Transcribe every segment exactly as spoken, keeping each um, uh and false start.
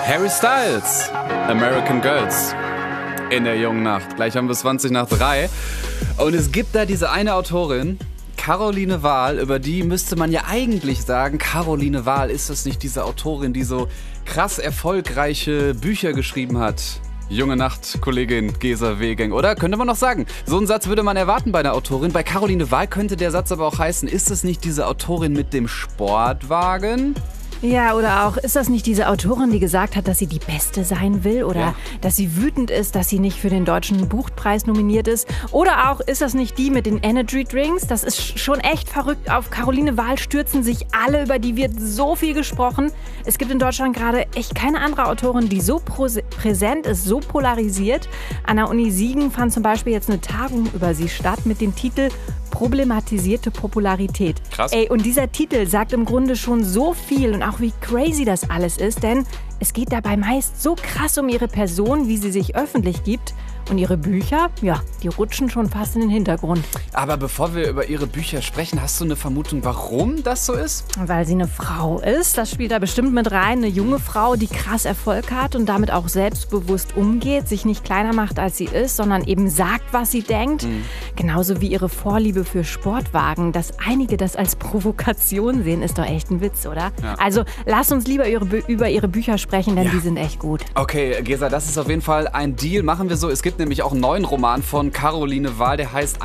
Harry Styles, American Girls, in der jungen Nacht. Gleich haben wir zwanzig nach drei. Und es gibt da diese eine Autorin, Caroline Wahl, über die müsste man ja eigentlich sagen, Caroline Wahl, ist das nicht diese Autorin, die so krass erfolgreiche Bücher geschrieben hat? Junge Nacht, Kollegin Gesa Wehgang, oder? Könnte man noch sagen. So einen Satz würde man erwarten bei einer Autorin. Bei Caroline Wahl könnte der Satz aber auch heißen, ist es nicht diese Autorin mit dem Sportwagen? Ja, oder auch, ist das nicht diese Autorin, die gesagt hat, dass sie die Beste sein will? Oder Ja. dass sie wütend ist, dass sie nicht für den Deutschen Buchpreis nominiert ist? Oder auch, ist das nicht die mit den Energy Drinks? Das ist schon echt verrückt. Auf Caroline Wahl stürzen sich alle, über die wird so viel gesprochen. Es gibt in Deutschland gerade echt keine andere Autorin, die so präsent ist, so polarisiert. An der Uni Siegen fand zum Beispiel jetzt eine Tagung über sie statt mit dem Titel Problematisierte Popularität. Krass. Ey, und dieser Titel sagt im Grunde schon so viel und auch wie crazy das alles ist, denn es geht dabei meist so krass um ihre Person, wie sie sich öffentlich gibt. Und ihre Bücher, ja, die rutschen schon fast in den Hintergrund. Aber bevor wir über ihre Bücher sprechen, hast du eine Vermutung, warum das so ist? Weil sie eine Frau ist, das spielt da bestimmt mit rein. Eine junge Frau, die krass Erfolg hat und damit auch selbstbewusst umgeht, sich nicht kleiner macht, als sie ist, sondern eben sagt, was sie denkt. Mhm. Genauso wie ihre Vorliebe für Sportwagen. Dass einige das als Provokation sehen, ist doch echt ein Witz, oder? Ja. Also lass uns lieber ihre, über ihre Bücher sprechen, denn Ja. die sind echt gut. Okay, Gesa, das ist auf jeden Fall ein Deal. Machen wir so. Es gibt nämlich auch einen neuen Roman von Caroline Wahl, der heißt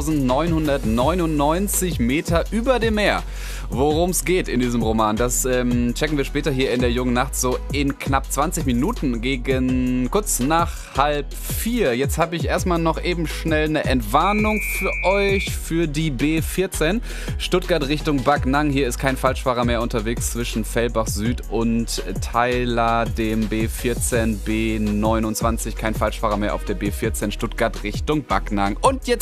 neunzehnhundertneunundneunzig Meter über dem Meer. Worum es geht in diesem Roman, das ähm, checken wir später hier in der jungen Nacht so in knapp zwanzig Minuten gegen kurz nach halb vier. Jetzt habe ich erstmal noch eben schnell eine Entwarnung für euch für die B vierzehn. Stuttgart Richtung Backnang. Hier ist kein Falschfahrer mehr unterwegs zwischen Fellbach Süd und Theiler, dem B vierzehn B neunundzwanzig. Kein Falschfahrer mehr auf der B vierzehn Stuttgart Richtung Backnang. Und jetzt